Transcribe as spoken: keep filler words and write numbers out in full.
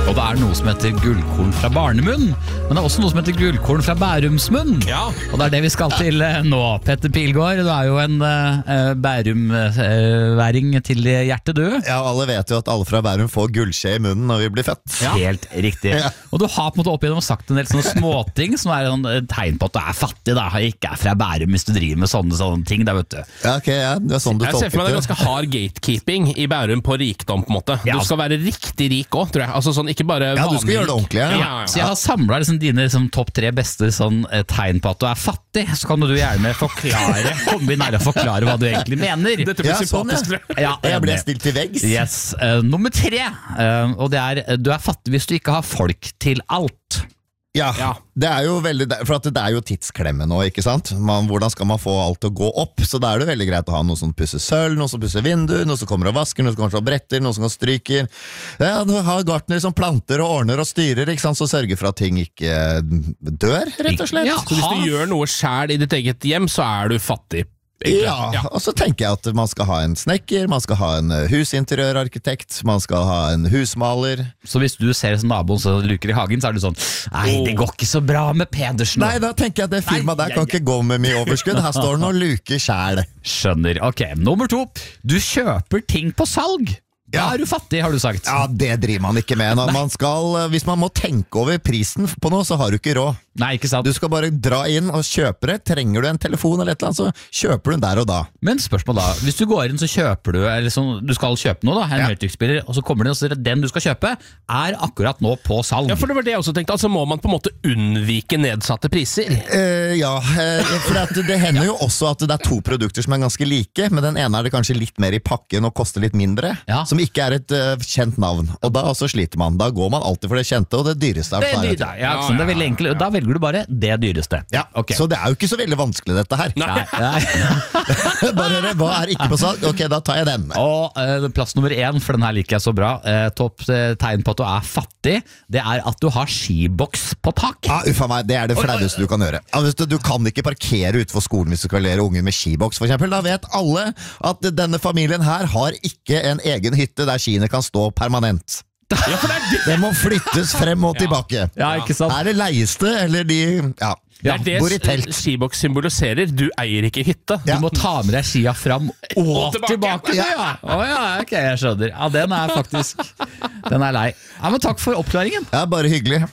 Og det er noe som heter gullkorn fra barnemunn, men det er også noe som heter gullkorn fra Bærumsmunn. Ja. Og det er det vi skal til uh, nå, Petter Pilgaard. Du er jo en uh, Bærum-væring uh, til hjertet, du. Ja, alle vet jo at alle fra Bærum får gullskje i munnen når vi blir født. Ja. Helt riktig. Ja. Og du har på en måte opp igjennom sagt en del sånne småting som er en tegn på at du er fattig, da. Ikke er fra Bærum hvis du driver med sånne, sånne ting, da, vet du. Ja, ok, ja, det er sånn du Jeg ser for meg det er tolket det. ganske hard gatekeeping i Bærum på rikdom, på en måte. Ja. Du skal være riktig rik også, tror jeg. Altså sånn, ikke bare Ja, du skal vanlig gjøre det rik. ordentlig, ja. Ja, ja, Så jeg har samlet liksom, dine liksom, topp tre beste sånn, eh, tegn på at du er fattig. Så kan du gjerne forklare, komme inn her og forklare hva du egentlig mener. Dette blir Ja, sånn, ja. sympatisk, tror jeg. Ja, Jeg ble enig. stilt til veggs. Yes. Uh, nummer tre, uh, og det er du er fattig hvis du ikke har folk til alt. Ja, Ja. det er jo veldig, for at det er jo tidsklemme nå, ikke sant? Man, hvordan skal man få alt til å gå opp? Så da er det veldig greit å ha noen som pusser sølv, noen som pusser vinduer, noen som kommer og vasker, noen som kommer og bretter, noen som kan stryker. Ja, du har gartner som planter og ordner og styrer, ikke sant? Så sørger for at ting ikke dør, rett og slett. Ja. Så hvis du gjør noe selv i ditt eget hjem, så er du fattig. egentlig. Ja, og så tenker jeg at man skal ha en snekker, man skal ha en husinteriørarkitekt, man skal ha en husmaler. Så hvis du ser som naboen som luker i hagen, så er du sånn nei, det går ikke så bra med Pedersen. Nei, da tenker jeg at det firmaet der kan ikke gå med mye overskudd. Her står den og luker sjæl. Skjønner. Ok, nummer to. Du kjøper ting på salg. Da Ja. er du fattig, har du sagt. Ja, det driver man ikke med. Når man skal, hvis man må tenke over prisen på noe, så har du ikke råd. Nei, ikke sant. Du skal bare dra inn og kjøpe det. Trenger du en telefon eller et eller annet, så kjøper du den der og da. Men spørsmål da, hvis du går inn så kjøper du, eller så, du skal kjøpe noe da, en Ja. høytrykksspiller, og så kommer det, og så er det den du skal kjøpe, er akkurat nå på salg. Ja, for det var det jeg også tenkte. Altså må man på en måte unnvike nedsatte priser. Eh, ja, eh, for at det hender jo også at det er to produkter som er ganske like, men den ene er det kanskje litt mer i pakken og koster litt mindre, Ja. som ikke er et eh, kjent navn. Og da også sliter man. Da går man alltid for det kjente og det dyreste. Det er er dyrt, da. Ja, sånn, det er veldig enkelt. Da velger du bare det dyreste. Ja, Ok. så det er jo ikke så veldig vanskelig dette her. Nei. Nei, nei. Bare høre, hva er ikke på salg? Ok, da tar jeg den. Og eh, plass nummer én, for den her liker jeg så bra, eh, topp eh, tegn på at du er fattig, det er at du har skiboks på tak. Ah, uffa meg, det er det flaueste du kan gjøre. Ja, hvis du, du kan ikke parkere utenfor skolen hvis du skal lære unger med skiboks, for eksempel. Da vet alle at denne familien her har ikke en egen hytte der skiene kan stå permanent. Ja, for det er det, Det må flyttes frem og tilbake. Ja, ikke sant? Er det leieste, eller de ja, det, er det bor i telt? skiboks symboliserer. Du eier ikke hytte. Du Ja. må ta med deg skia fram og, Og tilbake. tilbake. Ja. Å ja, ok, jeg skjønner. Ja, den er faktisk, den er lei. Ja, men takk for oppklaringen. Ja, bare hyggelig.